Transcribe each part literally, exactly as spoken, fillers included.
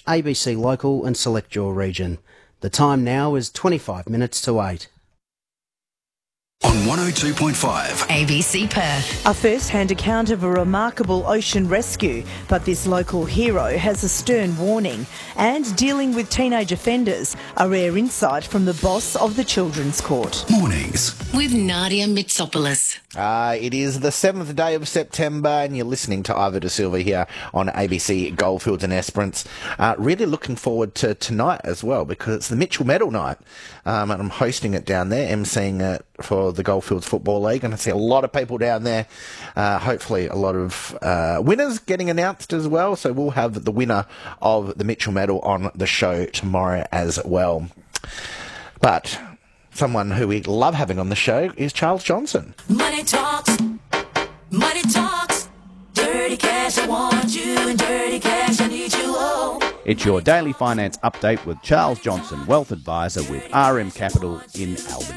A B C Local and select your region. The time now is twenty-five minutes to eight. On one oh two point five. A B C Perth. A first-hand account of a remarkable ocean rescue, but this local hero has a stern warning. And dealing with teenage offenders, a rare insight from the boss of the Children's Court. Mornings. With Nadia Mitsopoulos. Uh, it is the seventh day of September and you're listening to Ivor De Silva here on A B C Goldfields and Esperance. Uh, really looking forward to tonight as well because it's the Mitchell Medal night um, and I'm hosting it down there, emceeing it for the Goldfields Football League, and I see a lot of people down there. Uh, hopefully a lot of uh, winners getting announced as well, so we'll have the winner of the Mitchell Medal on the show tomorrow as well. But someone who we love having on the show is Charles Johnson. Money talks, money talks, dirty cash, I want you, and dirty cash, I need you, oh. It's your daily finance update with Charles Johnson, Wealth Advisor with R M Capital in Albany.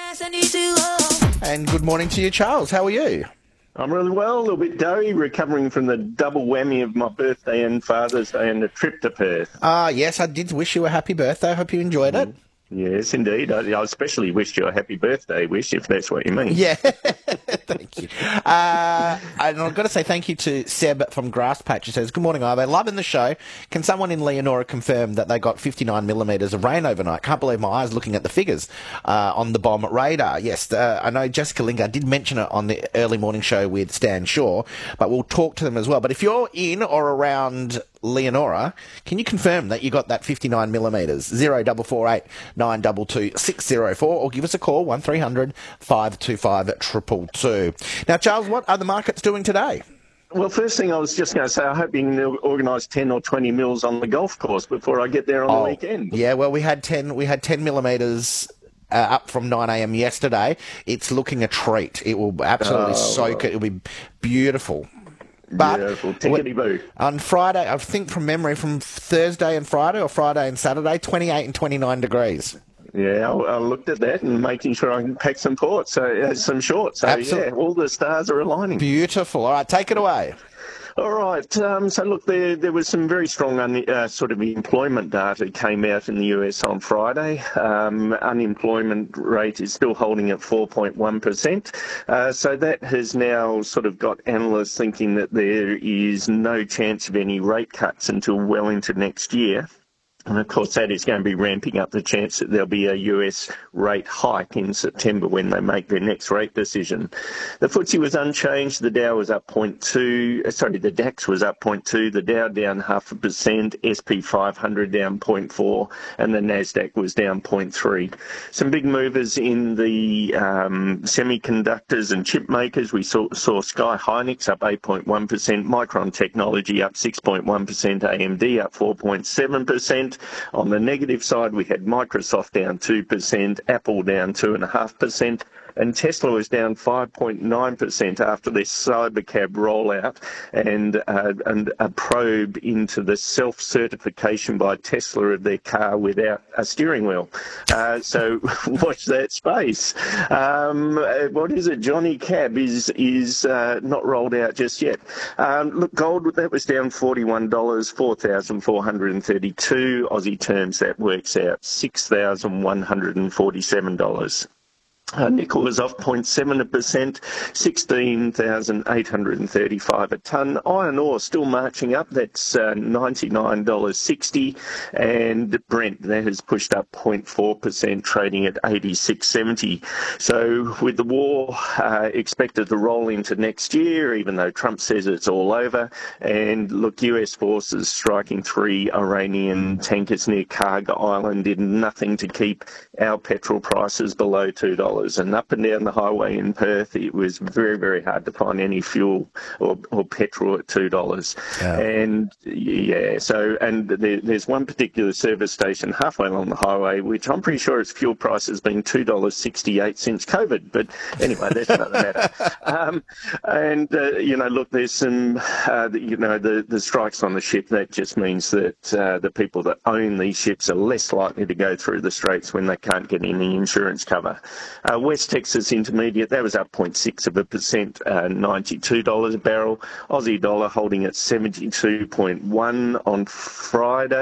And good morning to you, Charles. How are you? I'm really well, a little bit doughy, recovering from the double whammy of my birthday and Father's Day and a trip to Perth. Ah, uh, yes, I did wish you a happy birthday. I hope you enjoyed it. Yes, indeed. I, I especially wished you a happy birthday wish, if that's what you mean. Yeah, thank you. Uh, and I've got to say thank you to Seb from Grass Patch, who says, good morning, Ivo. Loving the show. Can someone in Leonora confirm that they got fifty-nine millimetres of rain overnight? Can't believe my eyes looking at the figures uh, on the bomb radar. Yes, uh, I know Jessica Lingard did mention it on the early morning show with Stan Shaw, but we'll talk to them as well. But if you're in or around Leonora, can you confirm that you got that fifty-nine millimetres? zero four four eight nine two two six zero four or give us a call, one three hundred five two five two two two. Now, Charles, what are the markets doing today? Well, first thing I was just going to say, I hope you can organise ten or twenty mils on the golf course before I get there on oh, the weekend. Yeah, well, we had ten, we had ten millimetres uh, up from nine a.m. yesterday. It's looking a treat. It will absolutely oh, soak it. It'll be beautiful. But Beautiful. Tickety-boo. On Friday, I think from memory, from Thursday and Friday or Friday and Saturday, twenty-eight and twenty-nine degrees. Yeah, I, I looked at that and making sure I can pack some ports, so uh, some shorts. So, Absolutely. yeah, all the stars are aligning. Beautiful. All right, take it away. All right. Um, so, look, there there was some very strong un, uh, sort of employment data came out in the U S on Friday. Um, unemployment rate is still holding at four point one percent. Uh, so that has now sort of got analysts thinking that there is no chance of any rate cuts until well into next year. And, of course, that is going to be ramping up the chance that there'll be a U S rate hike in September when they make their next rate decision. The F T S E was unchanged. The Dow was up zero point two. Sorry, the DAX was up zero point two. The Dow down half a percent. S P five hundred down zero point four. And the NASDAQ was down zero point three. Some big movers in the um, semiconductors and chip makers. We saw, saw Sky Hynix up eight point one percent. Micron Technology up six point one percent. A M D up four point seven percent. On the negative side, we had Microsoft down two percent, Apple down two point five percent, and Tesla was down five point nine percent after this Cybercab rollout and, uh, and a probe into the self-certification by Tesla of their car without a steering wheel. Uh, so watch that space. Um, what is it? Johnny Cab is is uh, not rolled out just yet. Um, look, gold, that was down forty-one dollars, four thousand four hundred thirty-two. Aussie terms, that works out six thousand one hundred forty-seven dollars. Uh, nickel was off zero point seven percent, sixteen thousand eight hundred thirty-five a tonne. Iron ore still marching up, that's uh, ninety-nine dollars sixty, and Brent, that has pushed up zero point four percent, trading at eighty-six seventy. So with the war uh, expected to roll into next year, even though Trump says it's all over, and look, U S forces striking three Iranian tankers near Karga Island did nothing to keep our petrol prices below two dollars. And up and down the highway in Perth, it was very, very hard to find any fuel or, or petrol at two dollars. Yeah. And yeah, so, and there, there's one particular service station halfway along the highway, which I'm pretty sure its fuel price has been two dollars sixty-eight since COVID. But anyway, that's another matter. Um, and, uh, you know, look, there's some, uh, you know, the, the strikes on the ship, that just means that uh, the people that own these ships are less likely to go through the straits when they can't get any insurance cover. Uh, West Texas Intermediate, that was up zero point six of a percent, uh, ninety-two dollars a barrel. Aussie dollar holding at seventy-two point one on Friday.